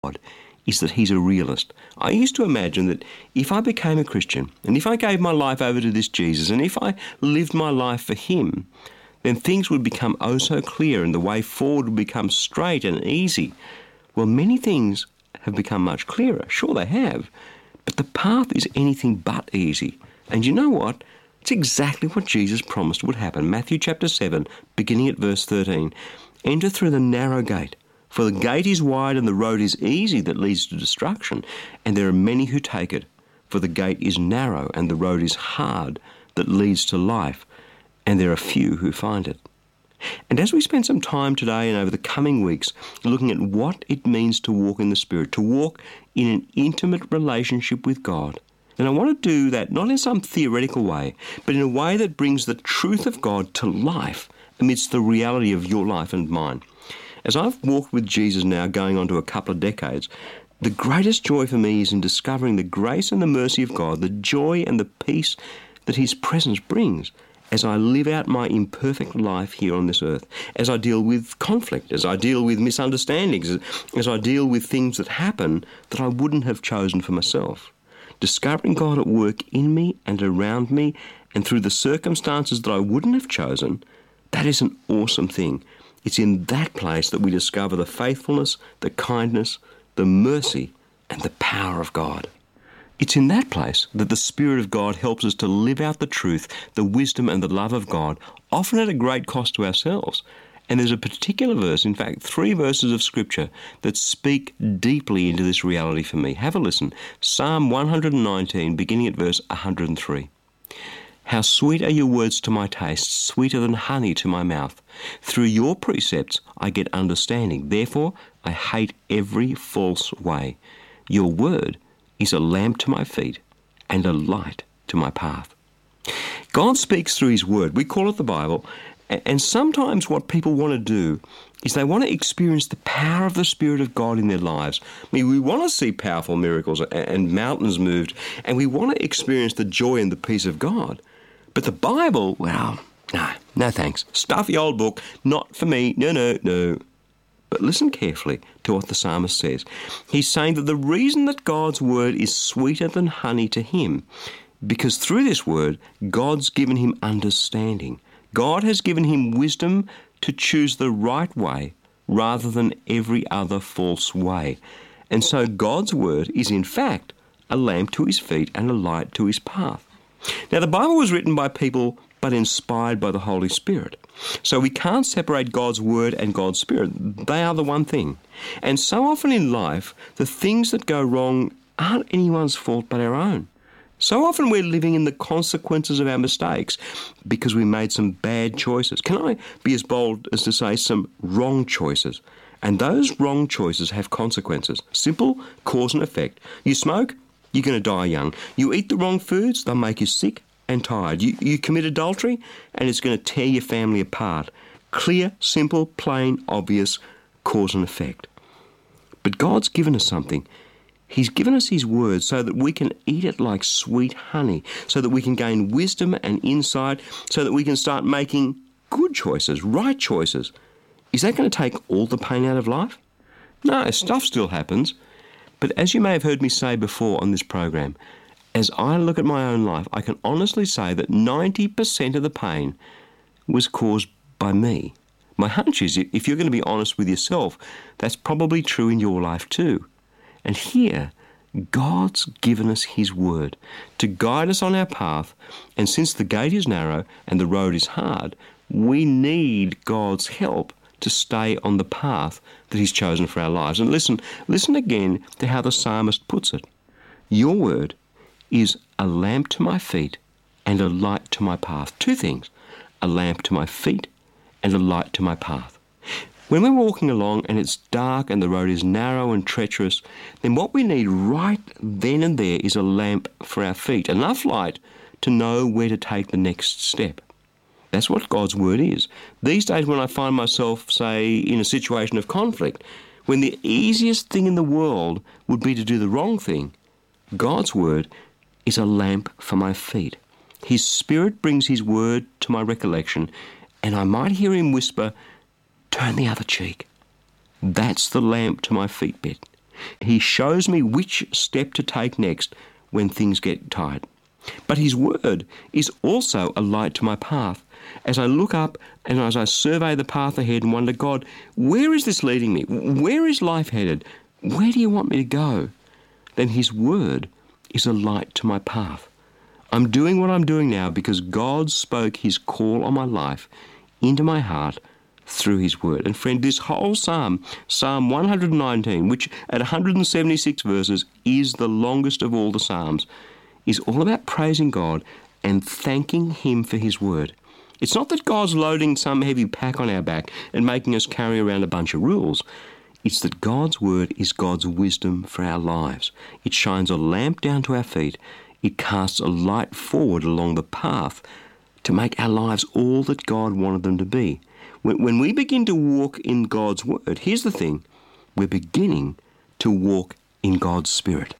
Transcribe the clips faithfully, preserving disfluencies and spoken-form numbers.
God is that he's a realist. I used to imagine that if I became a Christian and if I gave my life over to this Jesus and if I lived my life for him, then things would become oh so clear and the way forward would become straight and easy. Well, many things have become much clearer. Sure, they have. But the path is anything but easy. And you know what? It's exactly what Jesus promised would happen. Matthew chapter seven, beginning at verse thirteen. Enter through the narrow gate. For the gate is wide and the road is easy that leads to destruction, and there are many who take it. For the gate is narrow and the road is hard that leads to life, and there are few who find it. And as we spend some time today and over the coming weeks looking at what it means to walk in the Spirit, to walk in an intimate relationship with God, and I want to do that not in some theoretical way, but in a way that brings the truth of God to life amidst the reality of your life and mine. As I've walked with Jesus now going on to a couple of decades, the greatest joy for me is in discovering the grace and the mercy of God, the joy and the peace that his presence brings as I live out my imperfect life here on this earth, as I deal with conflict, as I deal with misunderstandings, as I deal with things that happen that I wouldn't have chosen for myself. Discovering God at work in me and around me and through the circumstances that I wouldn't have chosen, that is an awesome thing. It's in that place that we discover the faithfulness, the kindness, the mercy, and the power of God. It's in that place that the Spirit of God helps us to live out the truth, the wisdom and the love of God, often at a great cost to ourselves. And there's a particular verse, in fact, three verses of Scripture that speak deeply into this reality for me. Have a listen. Psalm one hundred nineteen, beginning at verse one hundred three. How sweet are your words to my taste, sweeter than honey to my mouth. Through your precepts I get understanding. Therefore I hate every false way. Your word is a lamp to my feet and a light to my path. God speaks through his word. We call it the Bible. And sometimes what people want to do is they want to experience the power of the Spirit of God in their lives. I mean, we want to see powerful miracles and mountains moved, and we want to experience the joy and the peace of God. But the Bible, well, no, no thanks. Stuffy old book, not for me, no, no, no. But listen carefully to what the psalmist says. He's saying that the reason that God's word is sweeter than honey to him, because through this word, God's given him understanding. God has given him wisdom to choose the right way rather than every other false way. And so God's word is in fact a lamp to his feet and a light to his path. Now, the Bible was written by people but inspired by the Holy Spirit. So we can't separate God's word and God's Spirit. They are the one thing. And so often in life, the things that go wrong aren't anyone's fault but our own. So often we're living in the consequences of our mistakes because we made some bad choices. Can I be as bold as to say some wrong choices? And those wrong choices have consequences. Simple cause and effect. You smoke, you're going to die young. You eat the wrong foods, they'll make you sick and tired. You, you commit adultery, and it's going to tear your family apart. Clear, simple, plain, obvious cause and effect. But God's given us something. He's given us his word so that we can eat it like sweet honey, so that we can gain wisdom and insight, so that we can start making good choices, right choices. Is that going to take all the pain out of life? No, stuff still happens. But as you may have heard me say before on this program, as I look at my own life, I can honestly say that ninety percent of the pain was caused by me. My hunch is, if you're going to be honest with yourself, that's probably true in your life too. And here, God's given us his word to guide us on our path. And since the gate is narrow and the road is hard, we need God's help to stay on the path that he's chosen for our lives. And listen, listen again to how the psalmist puts it. Your word is a lamp to my feet and a light to my path. Two things, a lamp to my feet and a light to my path. When we're walking along and it's dark and the road is narrow and treacherous, then what we need right then and there is a lamp for our feet, enough light to know where to take the next step. That's what God's word is. These days when I find myself, say, in a situation of conflict, when the easiest thing in the world would be to do the wrong thing, God's word is a lamp for my feet. His Spirit brings his word to my recollection, and I might hear him whisper, turn the other cheek. That's the lamp to my feet bit. He shows me which step to take next when things get tight. But his word is also a light to my path. As I look up and as I survey the path ahead and wonder, God, where is this leading me? Where is life headed? Where do you want me to go? Then his word is a light to my path. I'm doing what I'm doing now because God spoke his call on my life into my heart through his word. And friend, this whole psalm, Psalm one hundred nineteen, which at one hundred seventy-six verses is the longest of all the psalms, is all about praising God and thanking him for his word. It's not that God's loading some heavy pack on our back and making us carry around a bunch of rules. It's that God's word is God's wisdom for our lives. It shines a lamp down to our feet. It casts a light forward along the path to make our lives all that God wanted them to be. When, when we begin to walk in God's word, here's the thing, we're beginning to walk in God's Spirit.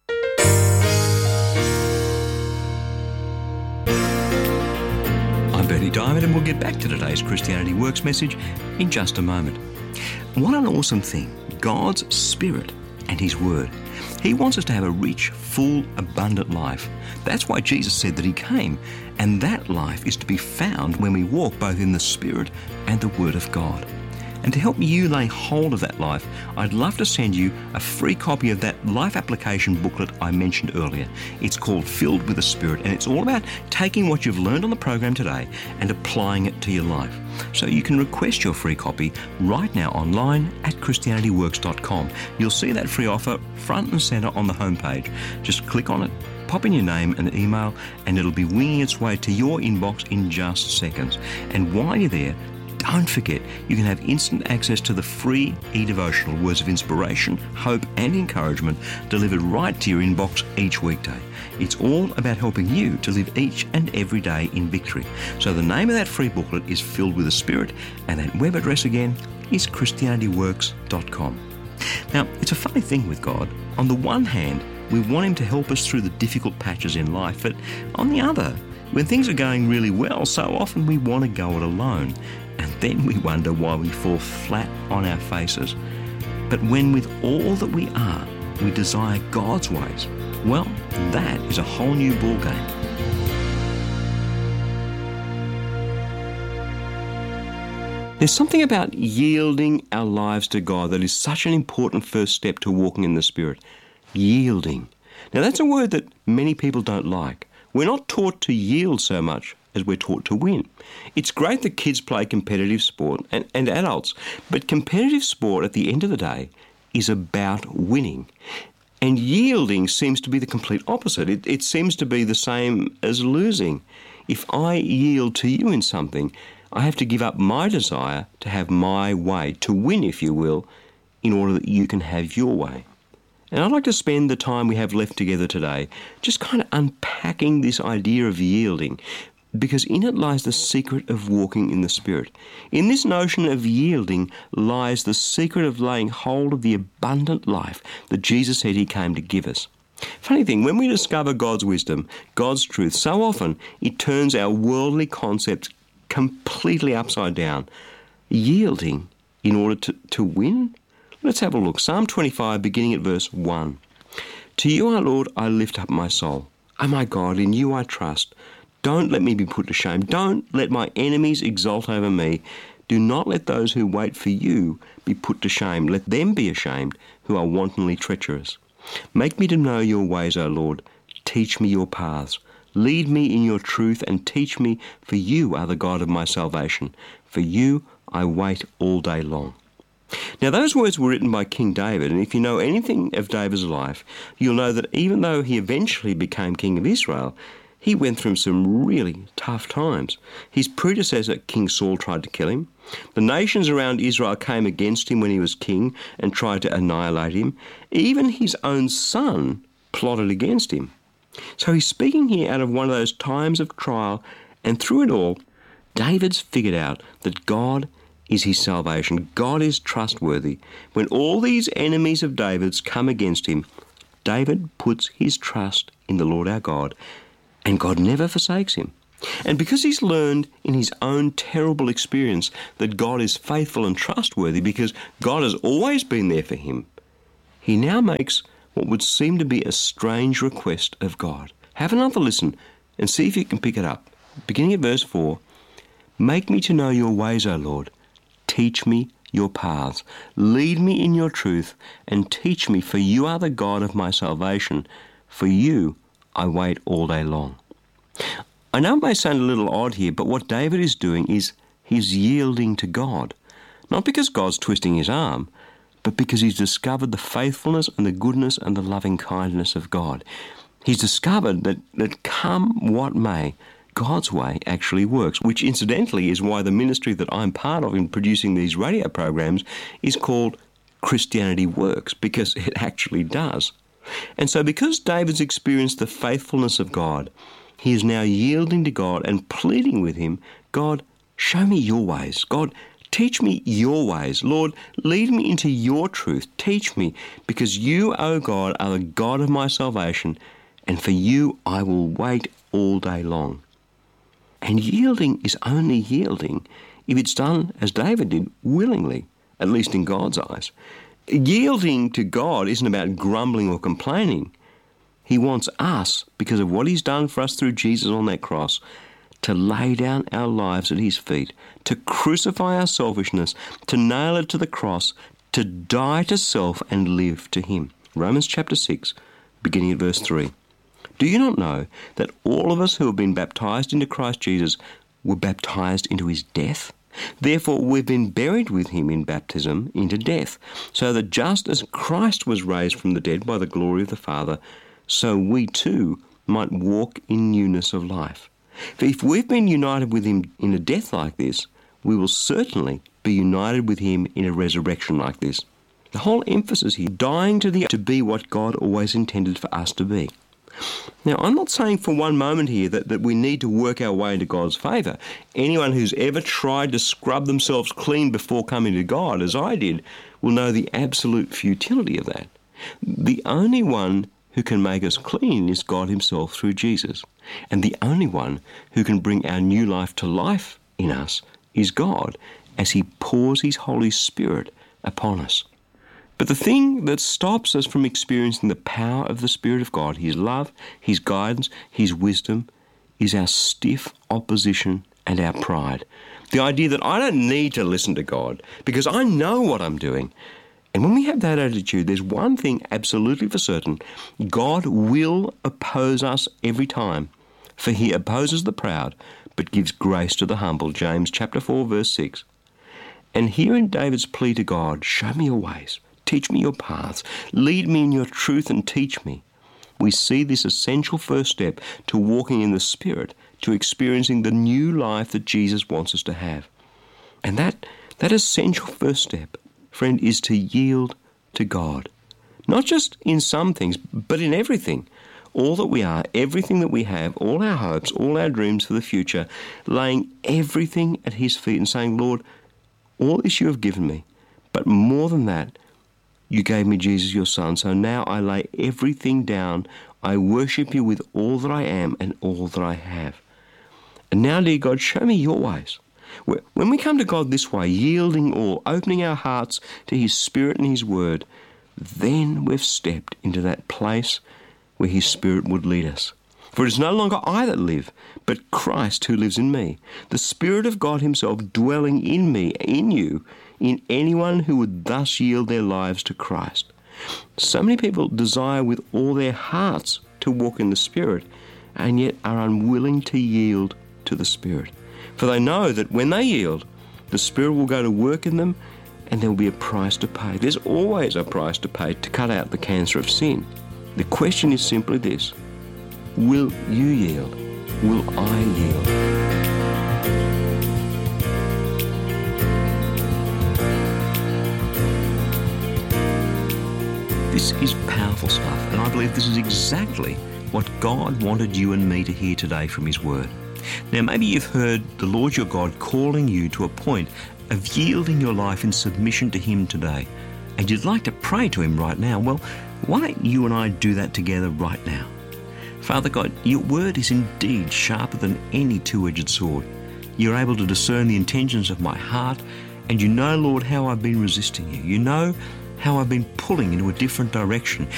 I'm Bernie Diamond, and we'll get back to today's Christianity Works message in just a moment. What an awesome thing, God's Spirit and his word. He wants us to have a rich, full, abundant life. That's why Jesus said that he came, and that life is to be found when we walk both in the Spirit and the Word of God. And to help you lay hold of that life, I'd love to send you a free copy of that life application booklet I mentioned earlier. It's called Filled with the Spirit, and it's all about taking what you've learned on the program today and applying it to your life. So you can request your free copy right now online at Christianity Works dot com. You'll see that free offer front and centre on the homepage. Just click on it, pop in your name and email, and it'll be winging its way to your inbox in just seconds. And while you're there, don't forget, you can have instant access to the free e-devotional words of inspiration, hope and encouragement delivered right to your inbox each weekday. It's all about helping you to live each and every day in victory. So the name of that free booklet is Filled with the Spirit, and that web address again is Christianity Works dot com. Now, it's a funny thing with God. On the one hand, we want him to help us through the difficult patches in life, but on the other, when things are going really well, so often we want to go it alone. And then we wonder why we fall flat on our faces. But when with all that we are, we desire God's ways, well, that is a whole new ballgame. There's something about yielding our lives to God that is such an important first step to walking in the Spirit. Yielding. Now that's a word that many people don't like. We're not taught to yield so much as we're taught to win. It's great that kids play competitive sport and, and adults, but competitive sport at the end of the day is about winning. And yielding seems to be the complete opposite. It, it seems to be the same as losing. If I yield to you in something, I have to give up my desire to have my way, to win, if you will, in order that you can have your way. And I'd like to spend the time we have left together today just kind of unpacking this idea of yielding, because in it lies the secret of walking in the Spirit. In this notion of yielding lies the secret of laying hold of the abundant life that Jesus said he came to give us. Funny thing, when we discover God's wisdom, God's truth, so often it turns our worldly concepts completely upside down. Yielding in order to, to win? Let's have a look. Psalm twenty-five, beginning at verse one. To you, our Lord, I lift up my soul. O my God, in you I trust. Don't let me be put to shame. Don't let my enemies exult over me. Do not let those who wait for you be put to shame. Let them be ashamed who are wantonly treacherous. Make me to know your ways, O Lord. Teach me your paths. Lead me in your truth and teach me, for you are the God of my salvation. For you I wait all day long. Now, those words were written by King David, and if you know anything of David's life, you'll know that even though he eventually became king of Israel, he went through some really tough times. His predecessor, King Saul, tried to kill him. The nations around Israel came against him when he was king and tried to annihilate him. Even his own son plotted against him. So he's speaking here out of one of those times of trial, and through it all, David's figured out that God is his salvation. God is trustworthy. When all these enemies of David's come against him, David puts his trust in the Lord our God, and God never forsakes him. And because he's learned in his own terrible experience that God is faithful and trustworthy, because God has always been there for him, he now makes what would seem to be a strange request of God. Have another listen and see if you can pick it up. Beginning at verse four, "Make me to know your ways, O Lord. Teach me your paths. Lead me in your truth and teach me, for you are the God of my salvation. For you I wait all day long." I know it may sound a little odd here, but what David is doing is he's yielding to God. Not because God's twisting his arm, but because he's discovered the faithfulness and the goodness and the loving kindness of God. He's discovered that, that come what may, God's way actually works, which incidentally is why the ministry that I'm part of in producing these radio programs is called Christianity Works, because it actually does. And so because David's experienced the faithfulness of God, he is now yielding to God and pleading with him, "God, show me your ways. God, teach me your ways. Lord, lead me into your truth. Teach me, because you, O God, are the God of my salvation, and for you I will wait all day long." And yielding is only yielding if it's done, as David did, willingly, at least in God's eyes. Yielding to God isn't about grumbling or complaining. He wants us, because of what he's done for us through Jesus on that cross, to lay down our lives at his feet, to crucify our selfishness, to nail it to the cross, to die to self and live to him. Romans chapter six, beginning at verse three. "Do you not know that all of us who have been baptized into Christ Jesus were baptized into his death? Therefore we've been buried with him in baptism into death, so that just as Christ was raised from the dead by the glory of the Father, so we too might walk in newness of life. For if we've been united with him in a death like this, we will certainly be united with him in a resurrection like this." The whole emphasis here, dying to the to be what God always intended for us to be. Now, I'm not saying for one moment here that, that we need to work our way into God's favour. Anyone who's ever tried to scrub themselves clean before coming to God, as I did, will know the absolute futility of that. The only one who can make us clean is God himself through Jesus. And the only one who can bring our new life to life in us is God, as he pours his Holy Spirit upon us. But the thing that stops us from experiencing the power of the Spirit of God, his love, his guidance, his wisdom, is our stiff opposition and our pride. The idea that I don't need to listen to God because I know what I'm doing. And when we have that attitude, there's one thing absolutely for certain: God will oppose us every time, for he opposes the proud, but gives grace to the humble. James chapter four, verse six. And here in David's plea to God, "Show me your ways, teach me your paths, lead me in your truth and teach me," we see this essential first step to walking in the Spirit, to experiencing the new life that Jesus wants us to have. And that, that essential first step, friend, is to yield to God. Not just in some things, but in everything. All that we are, everything that we have, all our hopes, all our dreams for the future, laying everything at his feet and saying, "Lord, all this you have given me, but more than that, you gave me Jesus, your Son, so now I lay everything down. I worship you with all that I am and all that I have. And now, dear God, show me your ways." When we come to God this way, yielding all, opening our hearts to his Spirit and his word, then we've stepped into that place where his Spirit would lead us. For it is no longer I that live, but Christ who lives in me. The Spirit of God himself dwelling in me, in you, in anyone who would thus yield their lives to Christ. So many people desire with all their hearts to walk in the Spirit, and yet are unwilling to yield to the Spirit. For they know that when they yield, the Spirit will go to work in them, and there will be a price to pay. There's always a price to pay to cut out the cancer of sin. The question is simply this: will you yield? Will I yield? This is powerful stuff, and I believe this is exactly what God wanted you and me to hear today from his word. Now, maybe you've heard the Lord your God calling you to a point of yielding your life in submission to him today, and you'd like to pray to him right now. Well, why don't you and I do that together right now? Father God, your word is indeed sharper than any two-edged sword. You're able to discern the intentions of my heart, and you know, Lord, how I've been resisting you. You know how I've been pulling into a different direction.